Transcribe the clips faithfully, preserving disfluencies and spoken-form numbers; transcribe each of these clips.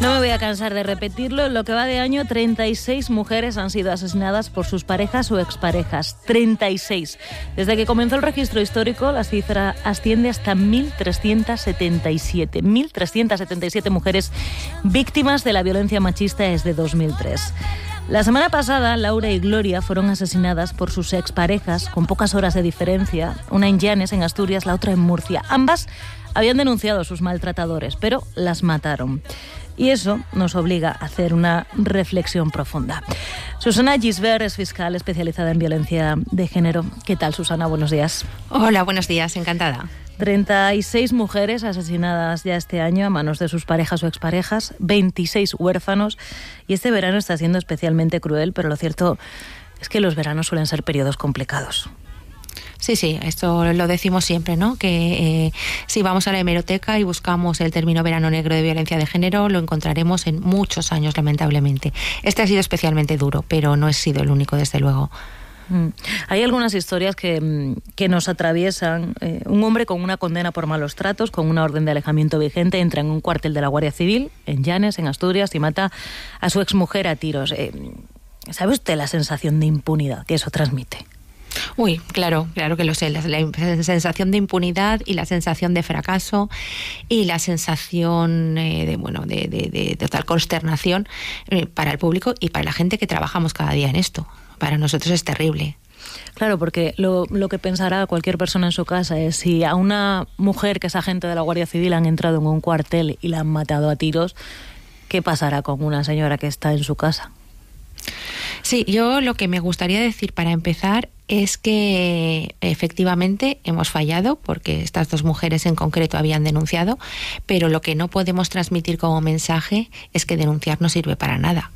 No me voy a cansar de repetirlo. En lo que va de año, treinta y seis mujeres han sido asesinadas por sus parejas o exparejas. treinta y seis. Desde que comenzó el registro histórico, la cifra asciende hasta mil trescientas setenta y siete. mil trescientas setenta y siete mujeres víctimas de la violencia machista desde dos mil tres. La semana pasada, Laura y Gloria fueron asesinadas por sus exparejas con pocas horas de diferencia, una en Llanes, en Asturias, la otra en Murcia. Ambas habían denunciado a sus maltratadores, pero las mataron. Y eso nos obliga a hacer una reflexión profunda. Susana Gisbert es fiscal especializada en violencia de género. ¿Qué tal, Susana? Buenos días. Hola, buenos días, encantada. treinta y seis mujeres asesinadas ya este año a manos de sus parejas o exparejas, veintiséis huérfanos, y este verano está siendo especialmente cruel, pero lo cierto es que los veranos suelen ser periodos complicados. Sí, sí, esto lo decimos siempre, ¿no? Que eh, si vamos a la hemeroteca y buscamos el término verano negro de violencia de género, lo encontraremos en muchos años, lamentablemente. Este ha sido especialmente duro, pero no ha sido el único, desde luego. Mm. Hay algunas historias que, que nos atraviesan. Eh, un hombre con una condena por malos tratos, con una orden de alejamiento vigente, entra en un cuartel de la Guardia Civil, en Llanes, en Asturias, y mata a su exmujer a tiros. Eh, ¿Sabe usted la sensación de impunidad que eso transmite? Uy, claro, claro que lo sé. La, la sensación de impunidad y la sensación de fracaso y la sensación eh, de, bueno, de, de, de total consternación eh, para el público y para la gente que trabajamos cada día en esto. Para nosotros es terrible. Claro, porque lo, lo que pensará cualquier persona en su casa es si a una mujer que es agente de la Guardia Civil han entrado en un cuartel y la han matado a tiros, ¿qué pasará con una señora que está en su casa? Sí, yo lo que me gustaría decir para empezar es que efectivamente hemos fallado porque estas dos mujeres en concreto habían denunciado, pero lo que no podemos transmitir como mensaje es que denunciar no sirve para nada.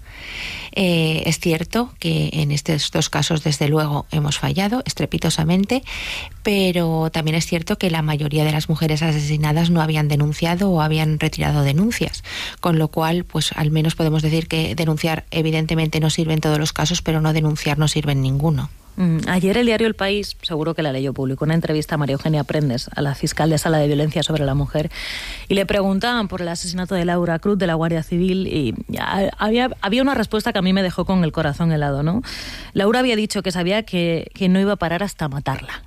Eh, es cierto que en estos dos casos, desde luego, hemos fallado estrepitosamente, pero también es cierto que la mayoría de las mujeres asesinadas no habían denunciado o habían retirado denuncias, con lo cual, pues al menos podemos decir que denunciar evidentemente no sirve en todos los casos, pero no denunciar no sirve en ninguno. Ayer el diario El País, seguro que la leyó, publicó una entrevista a María Eugenia Prendes, a la fiscal de Sala de Violencia sobre la Mujer, y le preguntaban por el asesinato de Laura Cruz de la Guardia Civil, y había, había una respuesta que a mí me dejó con el corazón helado, ¿no? Laura había dicho que sabía que, que no iba a parar hasta matarla.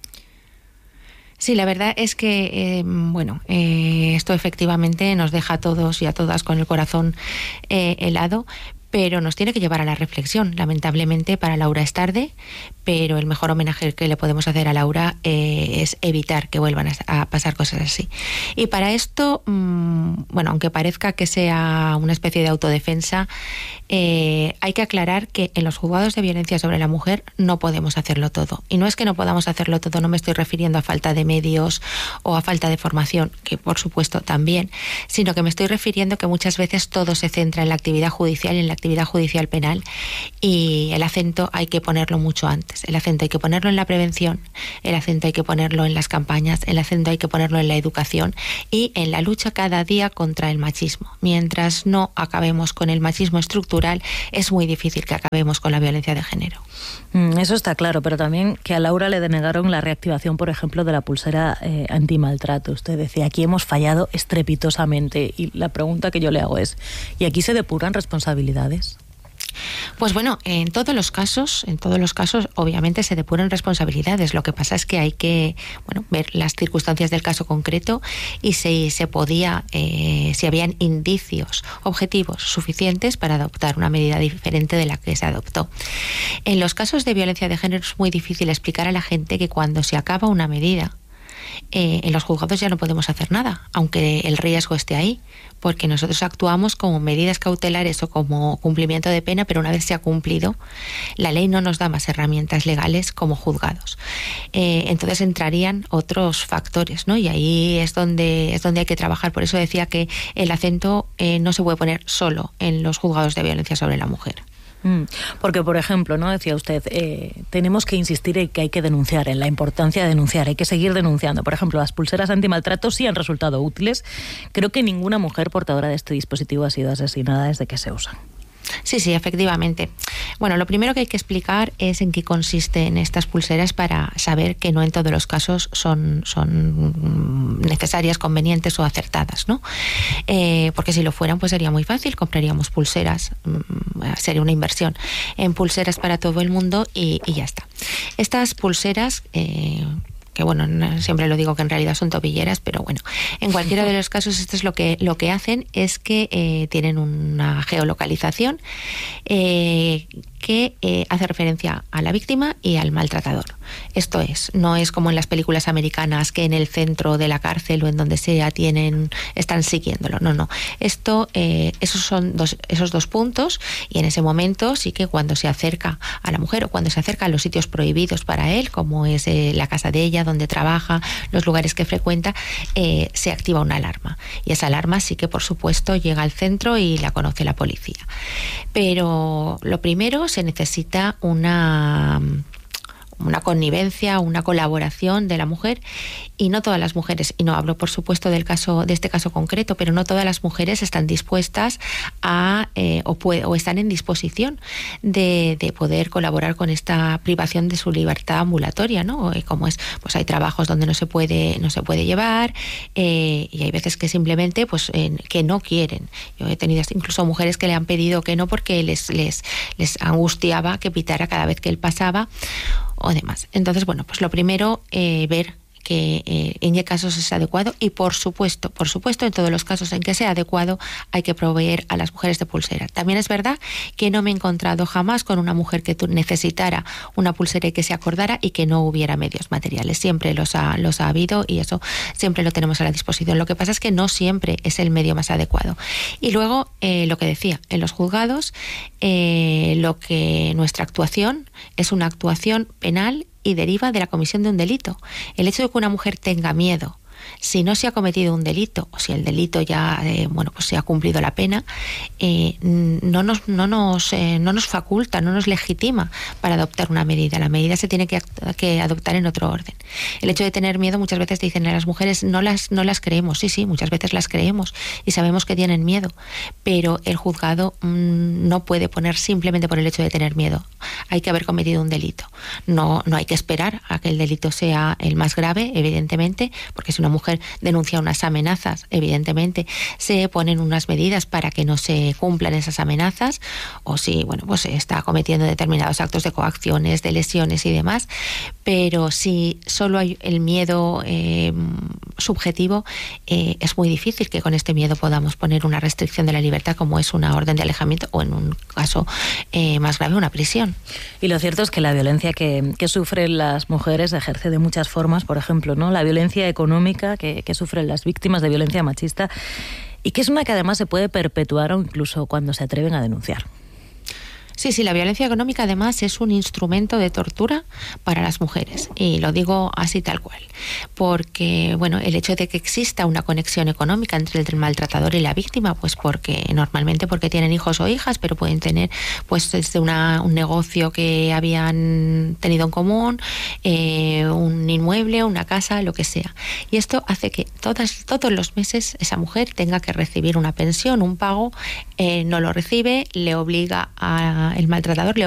Sí, la verdad es que, eh, bueno, eh, esto efectivamente nos deja a todos y a todas con el corazón eh, helado, pero nos tiene que llevar a la reflexión. Lamentablemente para Laura es tarde, pero el mejor homenaje que le podemos hacer a Laura eh, es evitar que vuelvan a, a pasar cosas así. Y para esto, mmm, bueno, aunque parezca que sea una especie de autodefensa, eh, hay que aclarar que en los juzgados de violencia sobre la mujer no podemos hacerlo todo. Y no es que no podamos hacerlo todo, no me estoy refiriendo a falta de medios o a falta de formación, que por supuesto también, sino que me estoy refiriendo que muchas veces todo se centra en la actividad judicial y en la actividad judicial penal, y el acento hay que ponerlo mucho antes. El acento hay que ponerlo en la prevención, el acento hay que ponerlo en las campañas, el acento hay que ponerlo en la educación y en la lucha cada día contra el machismo. Mientras no acabemos con el machismo estructural, es muy difícil que acabemos con la violencia de género. Eso está claro, pero también que a Laura le denegaron la reactivación, por ejemplo, de la pulsera eh, antimaltrato. Usted decía, aquí hemos fallado estrepitosamente, y la pregunta que yo le hago es, ¿y aquí se depuran responsabilidades? Pues bueno, en todos los casos, en todos los casos, obviamente se depuran responsabilidades. Lo que pasa es que hay que, bueno, ver las circunstancias del caso concreto y si se podía, eh, si habían indicios objetivos suficientes para adoptar una medida diferente de la que se adoptó. En los casos de violencia de género es muy difícil explicar a la gente que cuando se acaba una medida, Eh, en los juzgados ya no podemos hacer nada, aunque el riesgo esté ahí, porque nosotros actuamos como medidas cautelares o como cumplimiento de pena, pero una vez se ha cumplido, la ley no nos da más herramientas legales como juzgados. Eh, entonces entrarían otros factores, ¿no? Y ahí es donde, es donde hay que trabajar. Por eso decía que el acento eh, no se puede poner solo en los juzgados de violencia sobre la mujer. Porque, por ejemplo, no decía usted, eh, tenemos que insistir en que hay que denunciar, en la importancia de denunciar, hay que seguir denunciando. Por ejemplo, las pulseras antimaltrato sí han resultado útiles. Creo que ninguna mujer portadora de este dispositivo ha sido asesinada desde que se usan. Sí, sí, efectivamente. Bueno, lo primero que hay que explicar es en qué consisten estas pulseras para saber que no en todos los casos son, son necesarias, convenientes o acertadas, ¿no? Eh, porque si lo fueran, pues sería muy fácil, compraríamos pulseras, sería una inversión en pulseras para todo el mundo y, y ya está. Estas pulseras... Eh, que bueno, siempre lo digo que en realidad son tobilleras, pero bueno, en cualquiera de los casos esto es lo que, lo que hacen es que eh, tienen una geolocalización eh, que eh, hace referencia a la víctima y al maltratador. Esto es, no es como en las películas americanas que en el centro de la cárcel o en donde sea tienen, están siguiéndolo. No, no. Esto, eh, esos son dos, esos dos puntos y en ese momento sí que cuando se acerca a la mujer o cuando se acerca a los sitios prohibidos para él, como es eh, la casa de ella, donde trabaja, los lugares que frecuenta, eh, se activa una alarma. Y esa alarma sí que por supuesto llega al centro y la conoce la policía. Pero lo primero, se necesita una... una connivencia, una colaboración de la mujer, y no todas las mujeres, y no hablo por supuesto del caso, de este caso concreto, pero no todas las mujeres están dispuestas a eh, o, puede, o están en disposición de, de poder colaborar con esta privación de su libertad ambulatoria, ¿no? Como es, pues hay trabajos donde no se puede, no se puede llevar, eh, y hay veces que simplemente pues eh, que no quieren. Yo he tenido incluso mujeres que le han pedido que no porque les, les, les angustiaba que pitara cada vez que él pasaba o demás. Entonces, bueno, pues lo primero, eh, ver que eh, en qué casos es adecuado y por supuesto, por supuesto, en todos los casos en que sea adecuado hay que proveer a las mujeres de pulsera. También es verdad que no me he encontrado jamás con una mujer que necesitara una pulsera y que se acordara y que no hubiera medios materiales. Siempre los ha, los ha habido y eso siempre lo tenemos a la disposición. Lo que pasa es que no siempre es el medio más adecuado. Y luego, eh, lo que decía, en los juzgados, eh, lo que nuestra actuación es una actuación penal y deriva de la comisión de un delito. El hecho de que una mujer tenga miedo, si no se ha cometido un delito o si el delito ya eh, bueno pues se ha cumplido la pena, eh, no nos no nos eh, no nos faculta, no nos legitima para adoptar una medida. La medida se tiene que, que adoptar en otro orden. El hecho de tener miedo, muchas veces dicen a las mujeres no las no las creemos. Sí, sí, muchas veces las creemos y sabemos que tienen miedo, pero el juzgado mmm, no puede poner simplemente por el hecho de tener miedo. Hay que haber cometido un delito. No no hay que esperar a que el delito sea el más grave, evidentemente, porque si una mujer denuncia unas amenazas, evidentemente se ponen unas medidas para que no se cumplan esas amenazas, o si bueno pues se está cometiendo determinados actos de coacciones, de lesiones y demás, pero si solo hay el miedo eh, subjetivo, eh, es muy difícil que con este miedo podamos poner una restricción de la libertad como es una orden de alejamiento o en un caso eh, más grave una prisión. Y lo cierto es que la violencia que, que sufren las mujeres ejerce de muchas formas, por ejemplo, ¿no? La violencia económica Que, que sufren las víctimas de violencia machista y que es una que además se puede perpetuar o incluso cuando se atreven a denunciar. Sí, sí, la violencia económica además es un instrumento de tortura para las mujeres y lo digo así tal cual, porque bueno, el hecho de que exista una conexión económica entre el maltratador y la víctima, pues porque normalmente porque tienen hijos o hijas, pero pueden tener pues desde una, un negocio que habían tenido en común, eh, un inmueble, una casa, lo que sea, y esto hace que todas, todos los meses esa mujer tenga que recibir una pensión, un pago, eh, no lo recibe, le obliga a el maltratador le